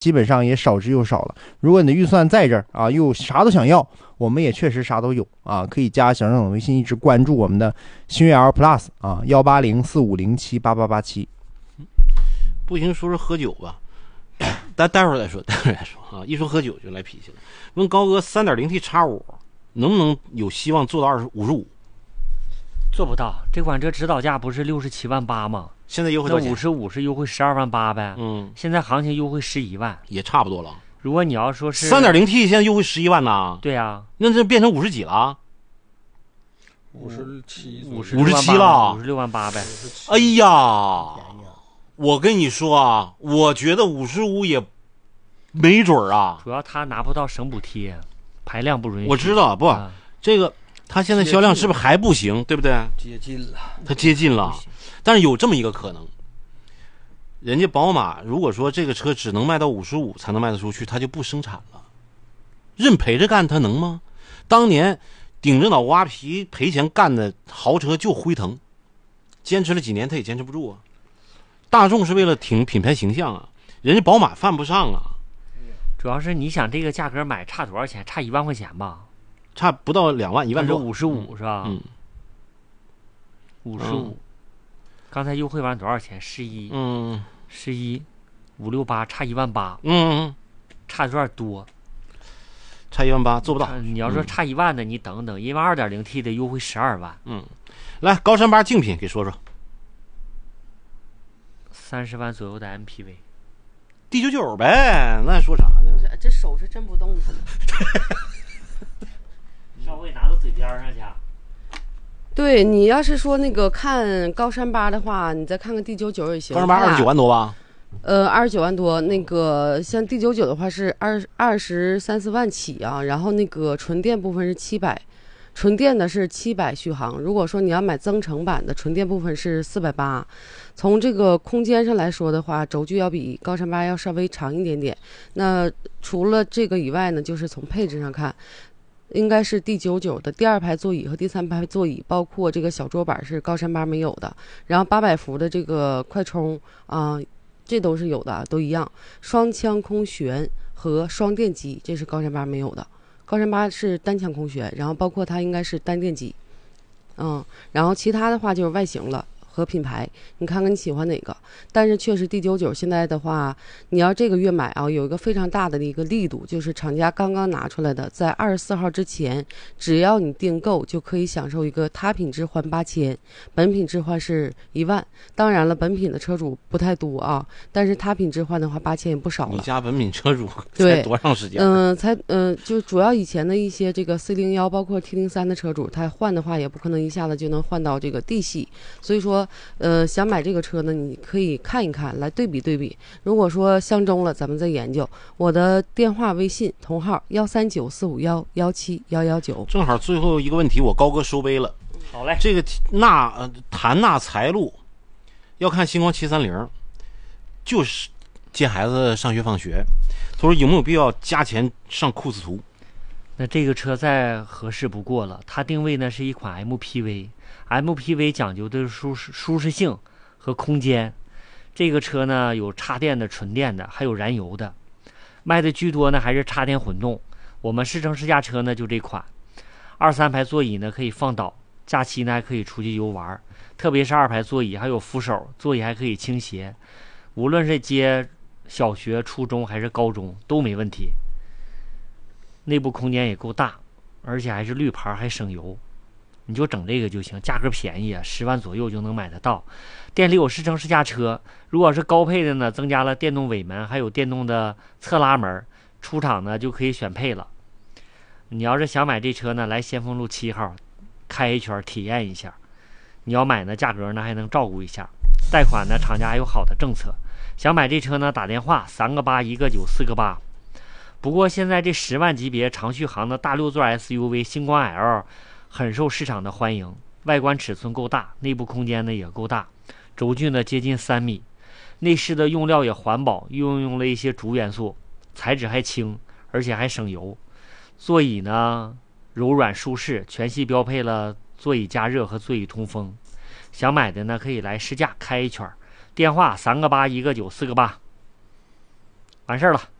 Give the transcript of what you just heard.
基本上也少之又少了。如果你的预算在这儿啊，又啥都想要，我们也确实啥都有啊，可以加小张总微信，一直关注我们的星越 L Plus 啊，18045078887。 不行，说说喝酒吧，待会儿再说啊！一说喝酒就来脾气了。问高哥，3.0T X5能不能有希望做到55？ 做不到，这款车指导价不是67.8万吗？ 现在优惠多少钱 ？55是优惠12.8万呗。现在行情优惠11万， 也差不多了。 如果你要说是 3.0T 现在优惠11万呢？ 对呀， 那这变成50几了 ？57 了 ，56.8万呗。 哎呀，我跟你说啊，我觉得55也没准啊。 主要他拿不到省补贴，排量不允许。 我知道，不，这个他现在销量是不是还不行？对不对？ 接近了， 他接近了，但是有这么一个可能，人家宝马如果说这个车只能卖到55才能卖得出去，他就不生产了，认赔着干，他能吗？当年顶着脑瓜皮赔钱干的豪车就辉腾，坚持了几年他也坚持不住啊。大众是为了挺品牌形象啊，人家宝马犯不上啊。 主要是你想这个价格买差多少钱？差1万块钱吧， 差不到2万，1万多。 55是吧？55。刚才优惠完多少钱？11，568，差1万8。差有点多， 差1万8做不到。 你要说差1万的，你等等，因为2.0T 的优惠12万。 来，高山8竞品给说说。 30万左右的 MPV。 D99呗，那说啥呢？ 这手是真不动弹。 稍微拿到嘴边上去。 对，你要是说那个看高山8的话，你再看看 D99也行。 高山829万多吧 ？29万多。那个像 D99的话是23、4万起啊，然后那个纯电部分是700，纯电的是700续航。如果说你要买增程版的，纯电部分是480。从这个空间上来说的话，轴距要比高山8要稍微长一点点。那除了这个以外呢，就是从配置上看，应该是D99的第2排座椅和第3排座椅，包括这个小桌板是高山8没有的。然后800伏的这个快充这都是有的，都一样。双腔空悬和双电机，这是高山8没有的。高山8是单腔空悬，然后包括它应该是单电机。然后其他的话就是外形了和品牌，你看看你喜欢哪个。但是确实D99现在的话，你要这个月买啊，有一个非常大的一个力度，就是厂家刚刚拿出来的，在24号之前，只要你订购就可以享受一个他品置换8000，本品置换是1万。当然了，本品的车主不太多啊，但是他品置换的话8000也不少了。 你家本品车主才多长时间？ 就主要以前的一些这个C01包括 T03的车主，他换的话也不可能一下子就能换到这个 D 系，所以说想买这个车呢，你可以看一看，来对比对比。如果说相中了，咱们再研究。我的电话、微信同号13945117119。 正好最后一个问题，我高哥收杯了。 好嘞。 这个谭纳财路要看星光730，就是接孩子上学放学。他说有没有必要加钱上库斯图？ 那这个车再合适不过了，它定位呢是一款 MPV 讲究的是舒适性和空间。这个车呢有插电的、纯电的，还有燃油的，卖的居多呢还是插电混动。我们试乘试驾车呢就这款，2、3排座椅呢可以放倒，假期呢还可以出去游玩，特别是2排座椅还有扶手，座椅还可以倾斜，无论是接小学、初中还是高中都没问题。内部空间也够大，而且还是绿牌，还省油。你就整这个就行，价格便宜啊，10万左右就能买得到。店里有试乘试驾车，如果是高配的呢，增加了电动尾门，还有电动的侧拉门，出厂呢就可以选配了。你要是想买这车呢，来先锋路7号开一圈体验一下。你要买呢，价格呢还能照顾一下，贷款呢厂家还有好的政策。想买这车呢，打电话3个8 1个9 4个8。不过现在这10万级别长续航的大6座 SUV 星光 L 很受市场的欢迎，外观尺寸够大，内部空间呢也够大，轴距呢接近3米，内饰的用料也环保，运用了一些主元素，材质还轻，而且还省油。座椅呢柔软舒适，全系标配了座椅加热和座椅通风。想买的呢可以来试驾开一圈，电话3个8 1个9 4个8。 完事儿了。